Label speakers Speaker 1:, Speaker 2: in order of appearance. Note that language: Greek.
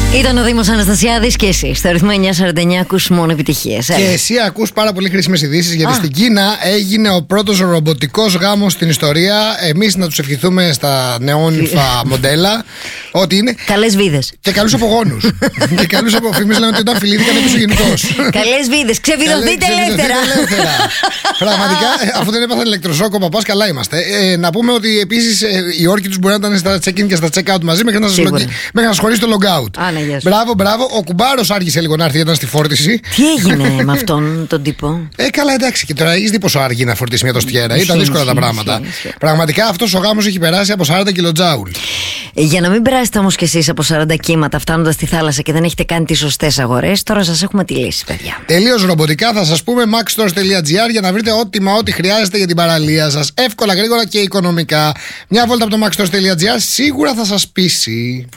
Speaker 1: Ήταν ο Δήμος Αναστασιάδης και εσύ στο ρυθμό 949 ακούς μόνο επιτυχίες.
Speaker 2: Και εσύ ακούς πάρα πολύ χρήσιμες ειδήσεις, γιατί στην Κίνα έγινε ο πρώτος ρομποτικός γάμος στην ιστορία. Εμείς να τους ευχηθούμε στα νεόνυφα μοντέλα ότι είναι.
Speaker 1: Καλές βίδες.
Speaker 2: Και καλούς απογόνους. Και καλούς αποφήμες λένε ότι όταν φιλήθηκαν έπεσε ο γενικός.
Speaker 1: Καλές βίδες. Ξεβιδωθείτε ελεύθερα.
Speaker 2: Πραγματικά, αφού δεν έπαθαν ηλεκτροσόκ ο παπάς, καλά είμαστε. Να πούμε ότι επίσης οι όρκοι τους μπορεί να ήταν στα check-in και στα check-out μαζί μέχρι να σας χωρίσει το log-out. Μπράβο. Ο κουμπάρος άργησε λίγο να έρθει, ήταν στη φόρτιση.
Speaker 1: Τι έγινε με αυτόν τον τύπο?
Speaker 2: Καλά, εντάξει. Και τώρα έχεις δει πόσο άργη να φορτίσει μια τοστιέρα. Ήταν δύσκολα τα πράγματα. Πραγματικά αυτός ο γάμος έχει περάσει από 40 κιλοτζάουλ.
Speaker 1: Για να μην περάσετε όμως κι εσείς από 40 κύματα φτάνοντας στη θάλασσα και δεν έχετε κάνει τις σωστές αγορές, τώρα σας έχουμε τη λύση, παιδιά.
Speaker 2: Τελείως ρομποτικά θα σας πούμε maxstores.gr για να βρείτε ό,τι χρειάζεται για την παραλία σας. Εύκολα, γρήγορα και οικονομικά. Μια βόλτα από το maxstores.gr σίγουρα θα σας πείσει.